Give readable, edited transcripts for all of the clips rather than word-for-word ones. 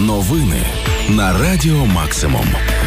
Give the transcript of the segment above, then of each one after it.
Новини на Радіо Максимум.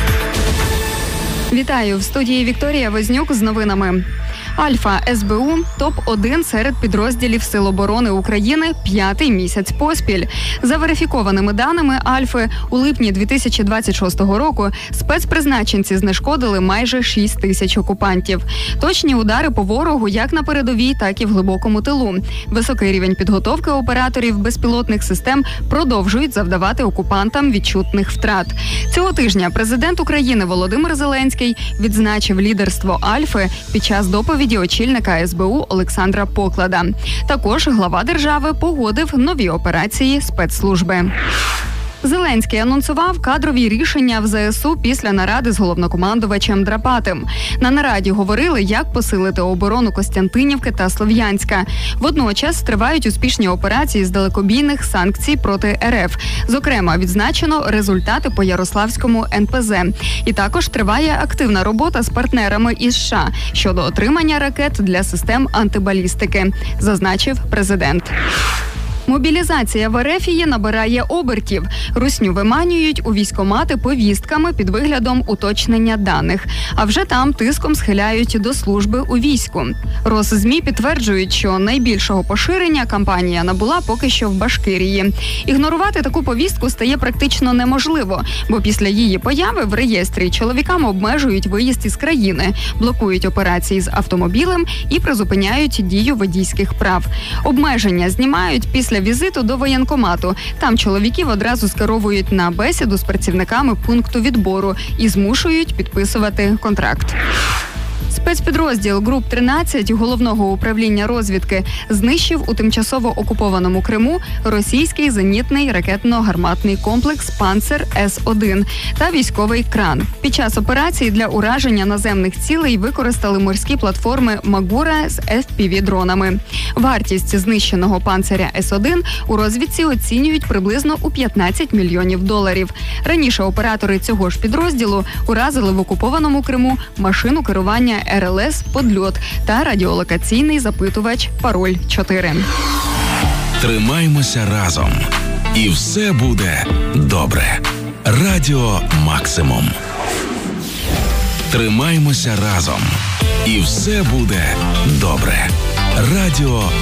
Вітаю! В студії Вікторія Вознюк з новинами. Альфа СБУ – топ-1 серед підрозділів Сил оборони України 5-й місяць поспіль. За верифікованими даними Альфи, у липні 2026 року спецпризначенці знешкодили майже 6 тисяч окупантів. Точні удари по ворогу як на передовій, так і в глибокому тилу. Високий рівень підготовки операторів безпілотних систем продовжують завдавати окупантам відчутних втрат. Цього тижня президент України Володимир Зеленський відзначив лідерство Альфи під час доповіді очільника СБУ Олександра Поклада. Також глава держави погодив нові операції спецслужби. Зеленський анонсував кадрові рішення в ЗСУ після наради з головнокомандувачем Драпатим. На нараді говорили, як посилити оборону Костянтинівки та Слов'янська. Водночас тривають успішні операції з далекобійних санкцій проти РФ. Зокрема, відзначено результати по Ярославському НПЗ. І також триває активна робота з партнерами із США щодо отримання ракет для систем антибалістики, зазначив президент. Мобілізація в Ерефії набирає обертів. Русню виманюють у військкомати повістками під виглядом уточнення даних. А вже там тиском схиляють до служби у війську. Роszmі підтверджують, що найбільшого поширення кампанія набула поки що в Башкирії. Ігнорувати таку повістку стає практично неможливо, бо після її появи в реєстрі чоловікам обмежують виїзд із країни, блокують операції з автомобілем і призупиняють дію водійських прав. Обмеження знімають після візиту до воєнкомату. Там чоловіків одразу скеровують на бесіду з працівниками пункту відбору і змушують підписувати контракт. Спецпідрозділ ГРУП-13 Головного управління розвідки знищив у тимчасово окупованому Криму російський зенітний ракетно-гарматний комплекс «Панцер-С-1» та військовий кран. Під час операції для ураження наземних цілей використали морські платформи «Магура» з FPV-дронами. Вартість знищеного «Панцеря С-1» у розвідці оцінюють приблизно у $15 мільйонів. Раніше оператори цього ж підрозділу уразили в окупованому Криму машину керування РЛС «Подльот» та радіолокаційний запитувач «Пароль-4». Тримаймося разом. І все буде добре. Радіо Максимум. Тримаймося разом. І все буде добре. Радіо